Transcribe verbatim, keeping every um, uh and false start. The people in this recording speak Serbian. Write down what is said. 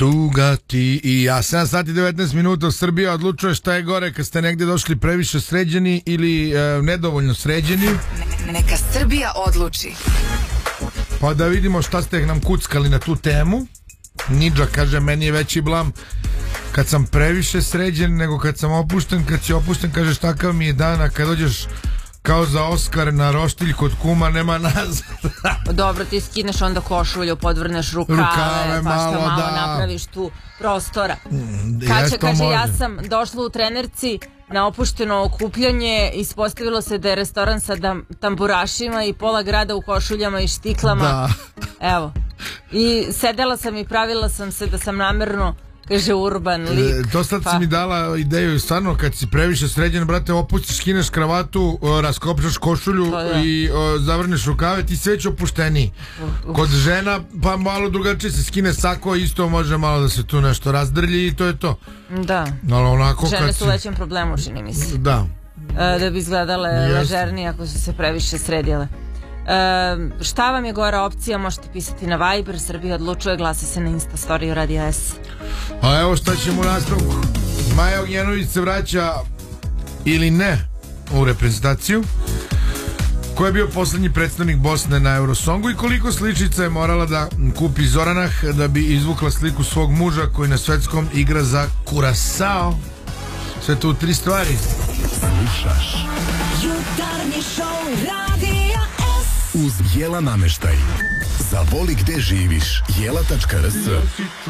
Tuga ti i ja. sedam sati devetnaest minuta. Srbija odlučuje šta je gore, kad ste negdje došli previše sređeni ili e, nedovoljno sređeni. Ne, neka Srbija odluči. Pa da vidimo šta ste nam kuckali na tu temu. Nidža kaže, meni je veći blam kad sam previše sređen nego kad sam opušten. Kad si opušten, kažeš, takav mi je dan, a kad dođeš kao za Oskar na roštilj kod kuma, nema nazad. Dobro, ti skineš onda košulju, podvrneš rukave, rukave pa malo, što malo da. napraviš tu prostora. Mm, Kaća kaže, može. ja sam došla u trenerci na opušteno okupljanje, ispostavilo se da je restoran sa dam, tamburašima i pola grada u košuljama i štiklama. Da. Evo. I sedela sam i pravila sam se da sam namerno, kaže, urban lik. E, to sad pa. si mi dala ideju, stvarno, kad si previše sređen, brate, opustiš, skineš kravatu, o, raskopčaš košulju i o, zavrneš rukave, ti si već opušteniji. Uh, uh. Kod žena, pa malo drugačije se skine sako, isto može malo da se tu nešto razdrlji i to je to. Da. Ali onako, žene kad su si... većem problemu, čini mi se. Da. E, da bi izgledale Jeste. ležernije ako su se previše sredile. E, šta vam je gora opcija, možete pisati na Viber. Srbija odlučuje, glasa se na Insta storiju Radija S. A evo šta ćemo u nastavku. Maja Ognjanović se vraća ili ne u reprezentaciju. Ko je bio posljednji predstavnik Bosne na Eurosongu i koliko sličica je morala da kupi Zoranah da bi izvukla sliku svog muža koji na svetskom igra za Curaçao. Sve to u tri stvari. Slušaš Jutarnji šou Radija S. uz Jela nameštaj. Zavoli gde živiš. jela tačka rs.